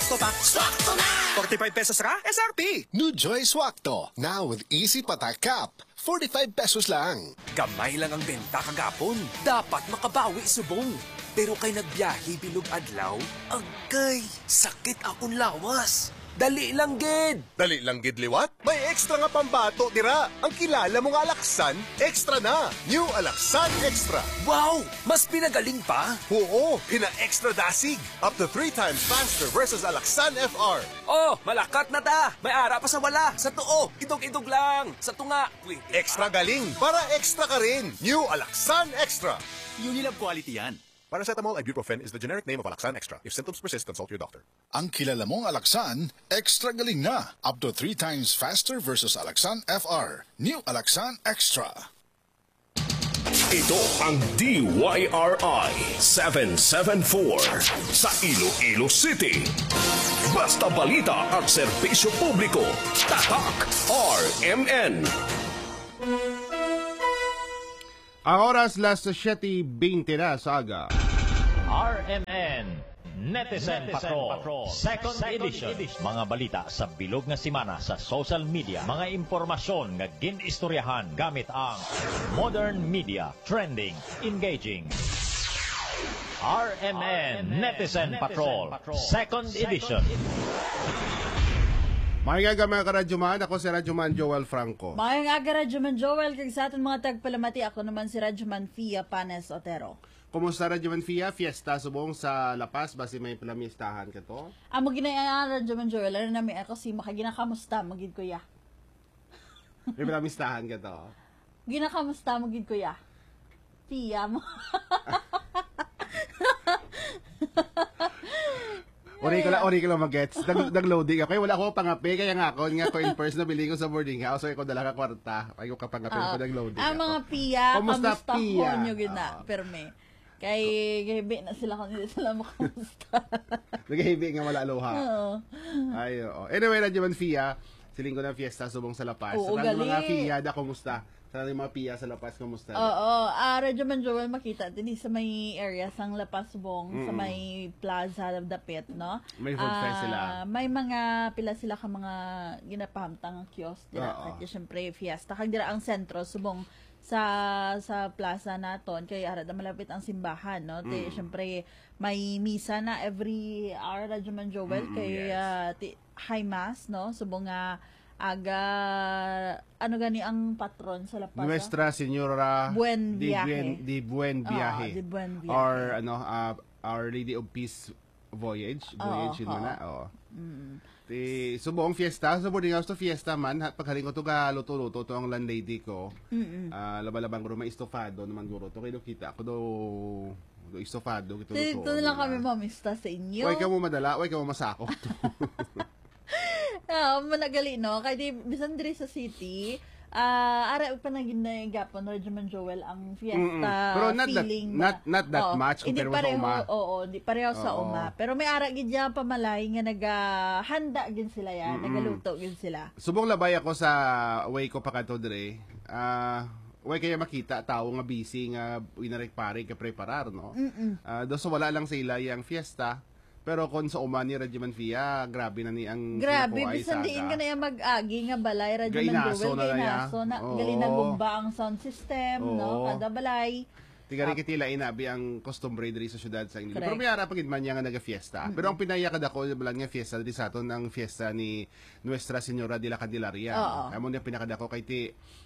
Swakto pack. Swakto na! 45 pesos ra, SRP. New Joy Swakto, now with easy patak cap. 45 pesos lang. Gamay lang ang benta kagapon. Dapat makabawi subong. Pero kay nagbiyahe bilog adlaw, agkay, sakit akong lawas. Dali lang gid. Dali lang gid liwat? May extra nga pambato dira. Ang kilala mong Alaksan, extra na. New Alaksan Extra. Wow! Mas pinagaling pa? Oo, pina-extra dasig. Up to 3 times faster versus Alaksan FR. Oh, malakat na ta. May ara pa sa wala. Sa tuo, idog-idog lang. Sa tunga, wait. Extra galing para extra ka rin. New Alaksan Extra. Unilab quality yan. Paracetamol ibuprofen is the generic name of Alaksan Extra. If symptoms persist, consult your doctor. Ang kilala mong Alaksan, extra galing na. Up to 3 times faster versus Alaksan FR. New Alaksan Extra. Ito ang DYRI 774 sa Iloilo City. Basta balita at serbisyo publiko. Tatak RMN. Ang oras last 7:20 na sa aga. RMN Netizen Patrol Second Edition. Mga balita sa bilog nga semana sa social media. Mga impormasyon nga gin-istoryahan gamit ang modern media. Trending, engaging. RMN Netizen Patrol Second Edition. Mayang aga mga karadyoman, ako si Radyoman Joel Franco. Mayang aga Radyoman Joel, kag sa ating mga tagpalamati, ako naman si Radyoman Fia Panes Otero. Kumusta Radyoman Fia? Fiesta subong sa La Paz, basi may palamistahan ka to? Amo ginaya Radyoman Joel, ano namin ako si makagina-kamusta, magid kuya. May palamistahan ka to? Ginakamusta, magid kuya. Fia mo. Ori ko lang mag-gets. Nag-loading ako. Wala ako pangapi. Kaya nga ako in first na bili ko sa boarding house. So, ako dala ka kwarta. Ay ko kapangapi ko nag-loading ang ako. mga Pia, Kumusta, kamusta Pia? ko nyo gina. Perme. Kay na sila kung hindi sila makamusta. Nag-hibi nga wala aloha. Oo. Ay, oo. Anyway, Radyoman Fia. Siling ko ng fiesta subong sa La Paz. Oo, Sa mga gali. Fia, kumusta? Sa mga Pia sa La Paz, kumusta? Oo. Radyoman Joel, makita din sa may area sang La Paz Bong, sa may Plaza of the Pit, no? May food fest sila. May mga pila sila ka mga ginapahamtang kiosk dira. Kaya syempre fiesta kag dira ang sentro subong sa plaza naton kay ara da malapit ang simbahan, no? Syempre may misa na every hour Radyoman Joel kay high mass, no? Subong nga aga ano gani ang patron sa La Paz? Nuestra Señora Buen Viaje. Di Buen Viaje. Di Buen Viaje. Or Our Lady of Peace Voyage. Voyage yun na. Subong fiesta. Sa boarding house to fiesta man. Paghaling ko to ka luto-luto to ang landlady ko. Labalabang ko may estofado naman guro to. Kaya kita ako do estofado. Ito lang kami mamista sa inyo. Huwag ka mo madala. Huwag ka mo masakop to. Managali, no? Kaya di, bisan diri sa city, ara pa na ginagapon, Radyoman Joel, ang fiesta pero feeling. Not that much hindi compared pareho, sa uma. Oo, di pareho sa uma. Pero may ara gid dyan pamalay nga naghanda gin sila yan, nagaluto gin sila. Subong labay ako sa way ko pa kadto dire. Way kaya makita tao nga busy nga inarek-pare ka preparar, no? Do so wala lang sa ila yang fiesta. Pero kung sa uma ni Radyoman Fia, grabe na ni ang grabe, bisan diin ka na yung mag-agi nga balay, Radyoman Joel, gainaso na, gali na gumba ang sound system, no? Kada balay. Tigari kitila inabi ang customary diri sa syudad sa Ingles. Pero may ara pagid man nga naga-fiesta. Pero ang pinaya kada ko balang nga fiesta diri sa aton ang fiesta ni Nuestra Señora de la Candelaria. Amo ni pinakada ko kay ti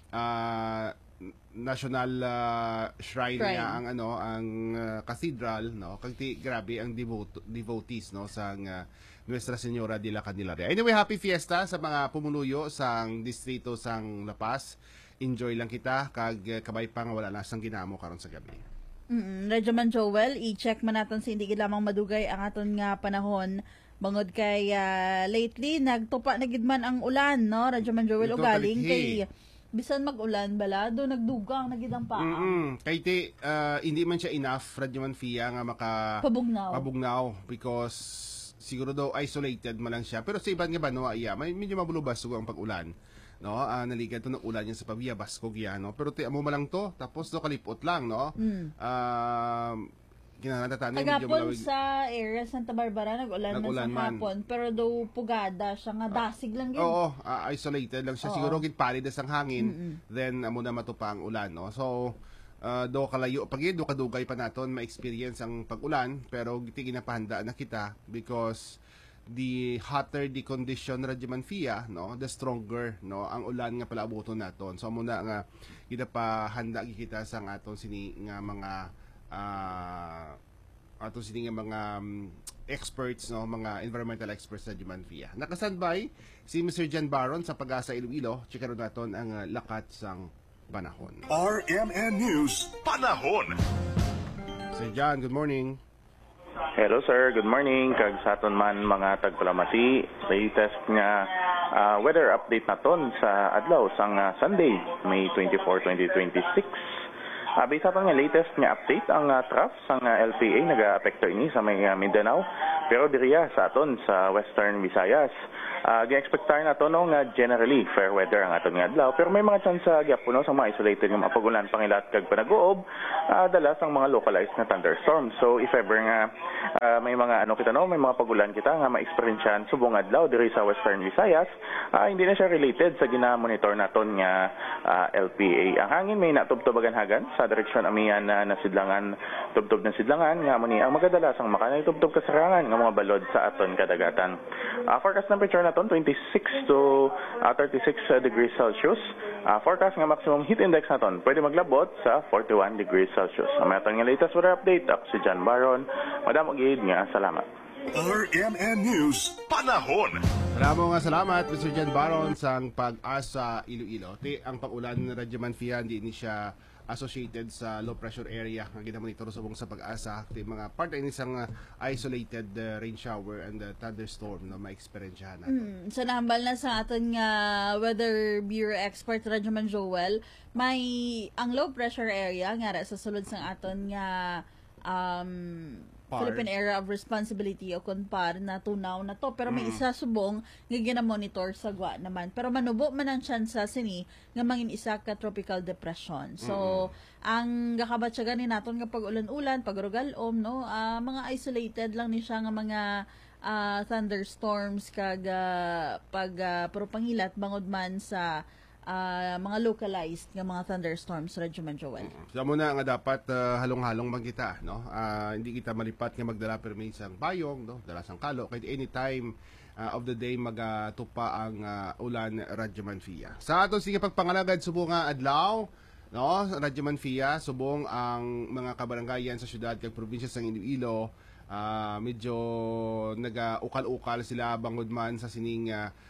national shrine niya ang ang cathedral, no? Kagti grabe ang devotees, no, sang Nuestra Señora de la Candelaria. Anyway, happy fiesta sa mga pumunuyo sang distrito sang La Paz. Enjoy lang kita kag kabay pa nga wala na sang ginamo karon sa gabi. Radyoman Joel, i-check man natin sa hindi lamang madugay ang aton nga panahon. Bangod kay lately nagtupa na gid man ang ulan, no? Radyoman Joel, ugaling kay bisan mag-ulan bala, do nagdugang na gid ang paa. Kay ti hindi man siya enough Radyoman Fia nga pabugnaw because siguro daw isolated man lang siya. Pero sa iban nga ba no, may medyo mabulubas ang pag-ulan. No, naligan to ng ulan yan sa Pabia, Bascog yan, no? Pero ti amo man lang to, tapos do kalipot lang, no? kinahanglan medyo Agapon malawig. sa area Santa Barbara nag-ulan man sa hapon pero daw pugada siya nga dasig lang gid. Oo, isolated lang siya. Siguro gid palidas ang hangin, then amo na matupa ang ulan, no. So do kalayo pag do kadugay pa naton ma-experience ang pag-ulan, pero giti ginapahanda na kita because the hotter the condition Radyaman Fia, no, the stronger, no, ang ulan nga pala abuton naton. So muna nga ginapahanda kita sa aton sini nga mga experts, no, mga environmental experts sa Radyaman Fia. Nakastandby si Mr. Jan Baron sa Pag-asa Iloilo. Chikaron naton ang lakat sang panahon. RMN News Panahon. Sir Jan, good morning. Hello sir, good morning. Kag sa aton man mga tagpalamati, latest nga weather update naton sa adlaw sang Sunday, May 24, 2026. Based sa aton nga latest nga update, ang trough sang LPA nag-aapekto ini sa may Mindanao, pero diriya sa aton sa Western Visayas. Gi-expectar nato no nga generally fair weather ang aton nga adlaw, pero may mga chance sa giapuno sa mga isolated nga mapagulan pangilat kag panag-uob, dalas ang mga localized na thunderstorms. So if ever nga may mga may mga pagulan kita nga ma-experiencean subong adlaw diri sa Western Visayas, hindi na siya related sa gina-monitor naton nga LPA. Ang hangin may natubtubagan hagan sa direksyon amihan na sidlangan, tubtob ng sidlangan nga muni ang magadalas ang makanay tubtob kasarangan nga mga balod sa aton kadagatan. Forecast temperature naton 26 to 36 degrees Celsius. Forecast nga maximum heat index naton pwede maglabot sa 41 degrees Celsius. Ang aton nga latest weather update, ako si Jan Baron. Madam Ogid nga salamat. RMN News Panahon. Maraming nga salamat Mr. Jan Baron sa Pag-asa Iloilo. Ang pag-ulan ng Radyaman Fia hindi siya associated sa low pressure area nga ginamonitor subong sa Pag-asa. Mga part ini isang isolated rain shower and thunderstorm na ma-experiencehan natin. So nahambal na sa aton nga Weather Bureau expert Radyaman Joel, may ang low pressure area nga sa sulod sang aton nga Philippine Area of Responsibility o KONPAR na tunaw na to, pero may isa subong nga gina-monitor sa gwa naman, pero manubo man ang tsansa sini nga mangin isa ka tropical depression. So ang gakabatsagan ni naton nga pag-ulan-ulan, pagrugalom, no, mga isolated lang ni siya nga mga thunderstorms kag puro pangilat bangod man sa mga localized nga mga thunderstorms, Radyaman Joel. So muna nga dapat halong-halong magkita, no? Hindi kita malipat nga magdala permi sang bayong, no? Dala sang kalo kahit anytime of the day magtupa ang ulan Radyaman Fia. Sa ato sige pagpangalagad subong nga adlaw, no? Radyaman Fia subong ang mga kabarangayan sa syudad kag probinsya sang Iloilo, medyo naga-ukal-ukal sila bangod man sa sining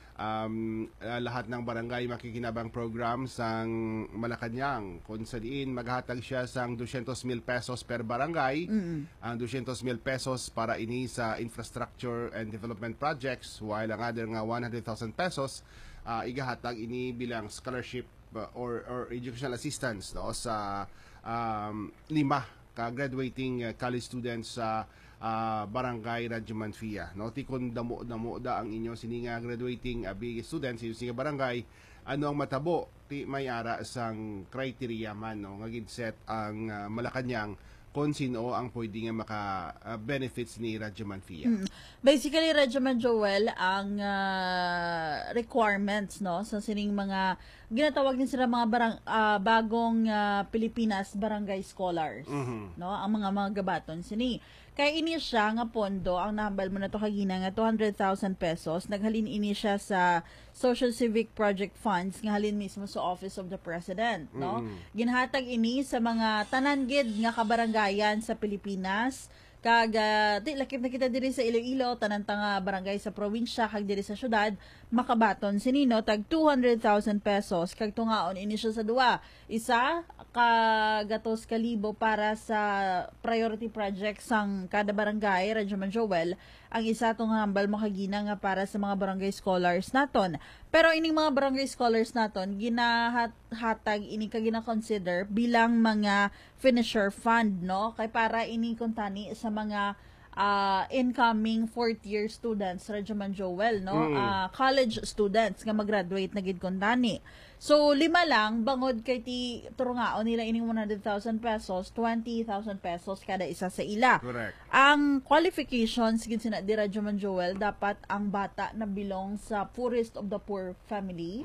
lahat ng barangay makikinabang program sang Malacañang kung saan maghatag siya sang 200,000 pesos per barangay, ang 200,000 pesos para ini sa infrastructure and development projects, while ang other nga 100,000 pesos igahatag ini bilang scholarship or educational assistance, no, sa 5 ka graduating college students sa barangay Radyaman Fia, no. Tikon damo da ang inyo sininga graduating big students sa singa barangay, ano ang matabo ti may ara sang criteria man, no, nga ginset ang Malacañang kung sino ang pwede nga maka-benefits ni Radyaman Fia. Basically, Radyaman Joel, ang requirements, no, sa sining mga ginatawag din sila mga bagong Pilipinas barangay scholars, no, ang mga gabaton sini. Kaya ini siya nga pondo, ang nahambal mo na to kagina nga 200,000 pesos, naghalin ini siya sa Social Civic Project Funds, nga halin mismo sa Office of the President, no? Ginhatag ini sa mga tanangid nga kabarangayan sa Pilipinas, kag lakip na kita diri sa Iloilo, tanantang barangay sa probinsya kag diri sa syudad, makabaton sinino tag 200,000 pesos kag tungaon ini siya sa duwa. Isa ka 2,000 para sa priority projects sang kada barangay, Radyaman Joel. Ang isa tong hambal makagina nga para sa mga barangay scholars naton. Pero ining mga barangay scholars naton ginahatag ini ka gina-consider bilang mga finisher fund, no, kay para ini kuntani sa mga incoming fourth-year students, Radyo Man Joel, no? College students nga mag-graduate na gid kon tani. So, 5 lang, bangod kay ti turungaon nila ining 100,000 pesos, 20,000 pesos kada isa sa ila. Correct. Ang qualifications, gid sina di Radyo Man Joel, dapat ang bata na belong sa poorest of the poor family.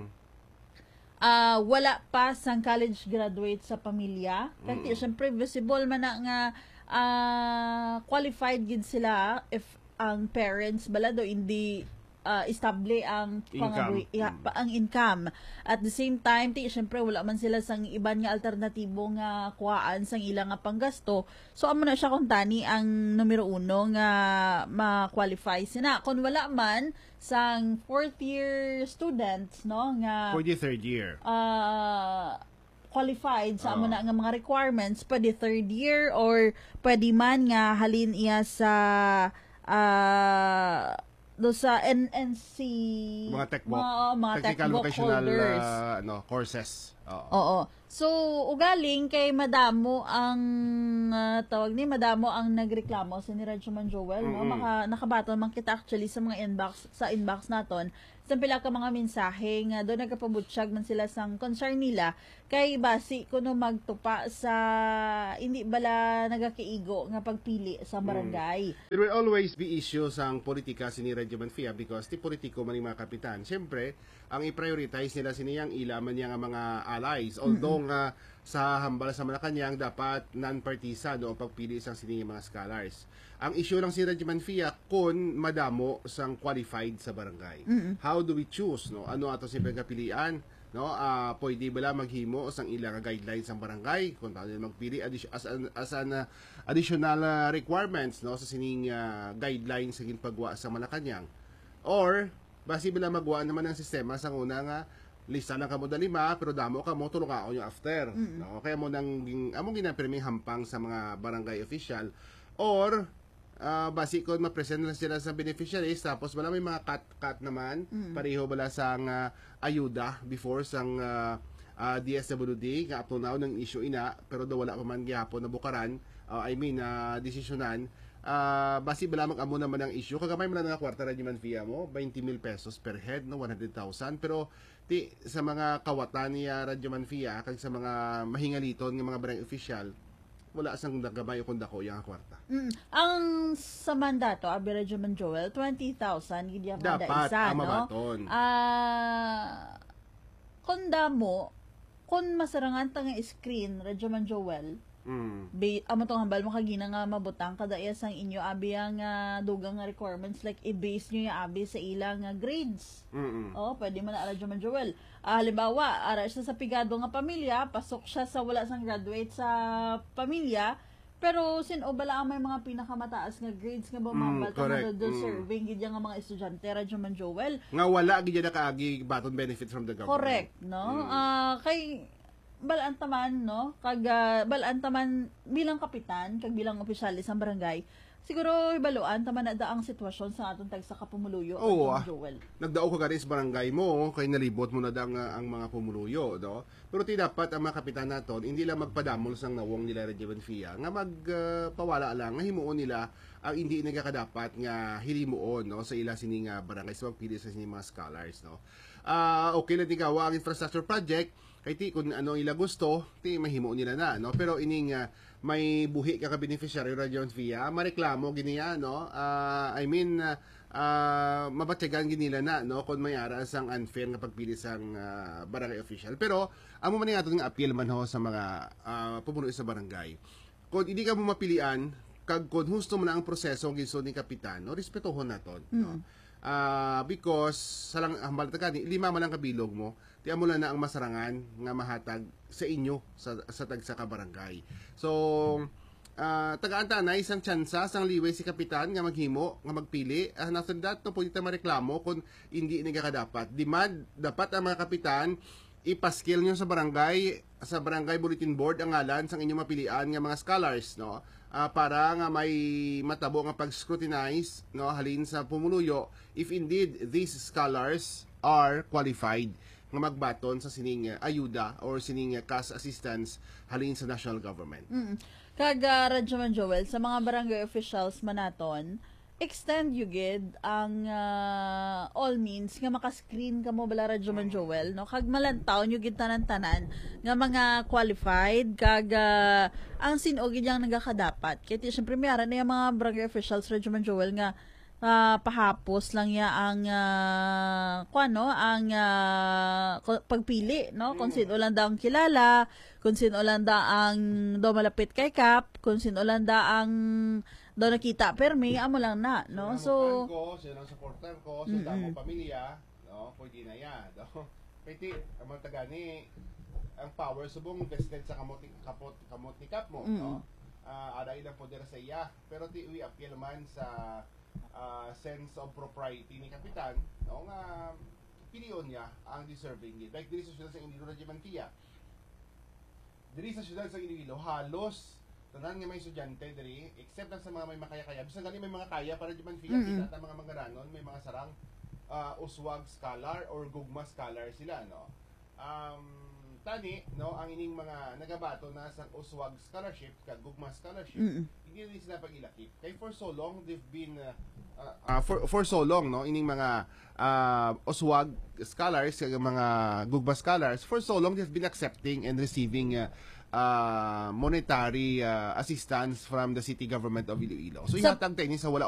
Wala pa sang college graduate sa pamilya. Kasi syempre visible man na nga qualified gid sila if ang parents bala do hindi estable ang ang income. At the same time, syempre wala man sila sang iban nga alternatibo nga kuhaan sang ilang nga panggasto. So amo na siya kung tani ang numero 1 nga ma-qualify sina. Kung wala man sang fourth year students, no, nga for the third year. Qualified sa amo na nga mga requirements, pwede third year or pwede man nga halin iya sa do sa NNC mga techbook, mga technical techbook vocational holders. Courses. Oo. So ugaling kay madamo ang tawag ni madamo ang nagreklamo sa ni Radyo Man Joel, no? Nakabaton man kita actually sa mga inbox naton. Sa pila ka mga mensahe nga doon nagapabutsyag man sila sang concern nila kay basi kuno magtupa sa hindi bala nagakiigo nga pagpili sa barangay. There will always be issues ang politika sini Radyo Man Fia because ti politiko man mga kapitan. Siyempre, ang i-prioritize nila siniyang ilaman niya nga mga allies. Although nga sa hambal sa Malacanang dapat non-partisan o pagpili sang sini mga scholars. Ang issue lang si Radyo Man Fia kung madamo sang qualified sa barangay. How do we choose, no? Ano ato si pagkapilian, no? Pwede bala maghimo sang ilang guidelines sang barangay kung tayo magpili as an additional requirements, no, sa sining guidelines sa pagwa sa Malacanang. Or basi bala magwa naman ang sistema sang una nga lista lang kamo 5 pero damo kamo tulo ka yung after, no? Kaya mo nang among ginapirming hampang sa mga barangay official or basi ko ma-present lang sila sa beneficiaries tapos wala may mga cut naman pareho bala sang ayuda before sang DSWD nga up to now ng issue ina pero daw wala pa man gyapon na bukaran desisyonan basi bala mag-amo naman ang issue kagamay man na kwarta Radyo Man Fia mo 20,000 pesos per head no 100,000 pero ti sa mga kawatan niya Radyo Man Fia kag sa mga mahingaliton nga mga barangay official wala sang nagabay kung dako yung kwarta. Ang sa mandato, abi Radyo Man Joel, 20,000 gid ya kada dapat isa, ang no? mabaton. Kung damo, kung masarangan ta nga screen Radyo Man Joel, amo tong hambal mo kagina nga mabutang kada iya sang inyo abi ang dugang nga requirements like i-base nyo yung abi sa ilang grades. Pwede man na Radyo Man Joel. Halimbawa, ara siya sa pigado nga pamilya, pasok siya sa wala sang graduate sa pamilya, pero bala ang may mga pinakamataas nga grades nga bumambal do serving gid nga mga estudyante Radyo Man Joel. Nga wala gid na kaagi baton benefit from the government. Correct, no? Kay balaan taman, no? Balaan taman bilang kapitan, kag bilang opisyalis ng barangay, siguro ibaluan taman na ang sitwasyon sa atong tagsa ka pumuluyo. Joel. Nagdao ka gani sa barangay mo, kay nalibot mo na ang mga pumuluyo, no? Pero ti dapat ang mga kapitan naton hindi lang magpadamol sang nawong nila Radyo Man Fia, nga magpawala lang nga himuon nila ang hindi nagakadapat nga hilimuon, no, sa ila sining barangay sa pagpili sa sining mga scholars, no. Okay lang tigawa ang infrastructure project kay ti kung ano ila gusto ti mahimo nila na, no, pero ining may buhi ka beneficiary Radyo Man Fia mareklamo giniya, no, mabatyagan ginila na, no, kung may ara sang unfair nga pagpili sang barangay official. Pero amo man nga nga appeal man ho sa mga pumuno sa barangay, kung hindi ka mo mapilian kag kung husto mo na ang proseso ng giso ni kapitan, no, respetuhon naton, no. Because sa lang hambal ta kani 5 man lang kabilog mo ti amo na ang masarangan nga mahatag sa inyo sa tagsa ka barangay. So tagaan tanay isang tsansa sang liway si kapitan nga maghimo nga magpili. After that no pwede ta mareklamo kung hindi nagakadapat. Demand dapat ang mga kapitan ipaskil nyo sa barangay bulletin board ang ngalan sang inyong mapilian nga mga scholars, no, para nga may matabo nga pag-scrutinize, no, halin sa pumuluyo if indeed these scholars are qualified. nga magbaton sa sining ayuda or sining cash assistance halin sa national government. Radyo man Joel, sa mga barangay officials manaton, extend you gid ang all means nga maka-screen ka mo bala Radyo man Joel, no? Kag malantaw you gid tanan-tanan nga mga qualified kag ang sinog gid yang nagakadapat. Kaya syempre may ara na yung mga barangay officials Radyo man Joel nga pahapos lang ya ang pagpili, no? Kung sino lang daw ang kilala, kung sino lang daw ang daw malapit kay Kap, kung sino lang daw ang daw nakita permi, amo lang na, no? So sino ang supporter ko, so damo pamilya, no? Pwede na yan, no? Pwede ang mga tagani ang power subong invested sa kamot ni Kap mo, no? Ada ilang poder sa iya, pero ti uwi appeal man sa sense of propriety ni Kapitan, no, nga piliyon niya ang deserving gid. Like diri sa syudad sa Iloilo na Dimantia. Diri sa syudad sa Iloilo halos tanan nga may estudyante diri except lang sa mga may makaya-kaya. Bisan gani may mga kaya para Dimantia kita mga mangaranon, may mga sarang uswag scholar or gugma scholar sila, no. Tani, no, ang ining mga nagabato na sa uswag scholarship kag gugma scholarship, hindi rin sila pag-ilakip. Kay for so long they've been for so long, no, ining mga uswag scholars kag mga gugma scholars, for so long they've been accepting and receiving monetary assistance from the city government of Iloilo. So ihatag tayo sa wala